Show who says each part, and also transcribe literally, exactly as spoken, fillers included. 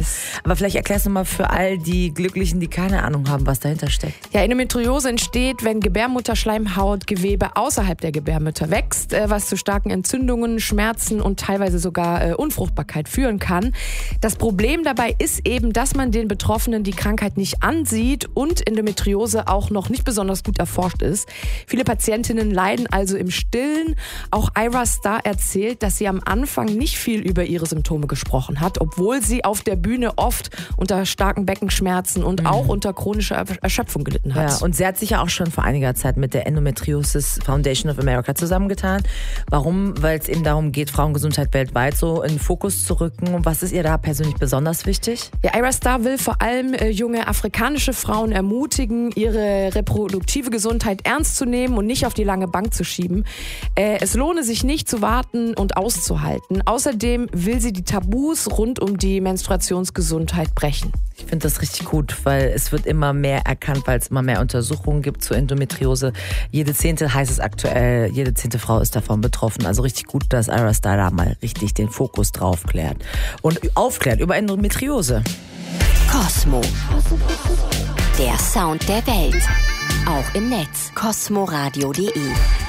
Speaker 1: Yes.
Speaker 2: Aber vielleicht erklärst du mal für all die Glücklichen, die keine Ahnung haben, was dahinter steckt.
Speaker 1: Ja, Endometriose entsteht, wenn Gebärmutterschleimhautgewebe außerhalb der Gebärmutter wächst, was zu starken Entzündungen, Schmerzen und teilweise sogar Unfruchtbarkeit führen kann. Das Problem dabei ist eben, dass man den Betroffenen die Krankheit nicht ansieht und Endometriose auch noch nicht besonders gut erforscht ist. Viele Patientinnen leiden also im Stillen. Auch Ayra Starr erzählt, dass sie am Anfang nicht viel über ihre Symptome gesprochen hat, obwohl sie auf der Bühne oft unter starken Beckenschmerzen und mhm. auch unter chronischer Erschöpfung gelitten hat.
Speaker 2: Ja, und sie hat sich ja auch schon vor einiger Zeit mit der Endometriosis Foundation of America zusammengetan. Warum? Weil es eben darum geht, Frauengesundheit weltweit so in den Fokus zu rücken. Und was ist ihr da persönlich besonders wichtig?
Speaker 1: Ja, Ayra Starr will vor allem äh, junge afrikanische Frauen ermutigen, ihre reproduktive Gesundheit ernst zu nehmen und nicht auf die lange Bank zu schieben. Äh, es lohne sich nicht zu warten und auszuhalten. Außerdem will sie die Tabus rund um die Menstruationsgesundheit brechen.
Speaker 2: Ich finde das richtig gut, weil es wird immer mehr erkannt, weil es immer mehr Untersuchungen gibt zur Endometriose. Jede zehnte, heißt es aktuell, jede zehnte Frau ist davon betroffen. Also richtig gut, dass Ayra Starr da mal richtig den Fokus drauf klärt und aufklärt über Endometriose.
Speaker 3: Cosmo. Der Sound der Welt. Auch im Netz. cosmoradio punkt de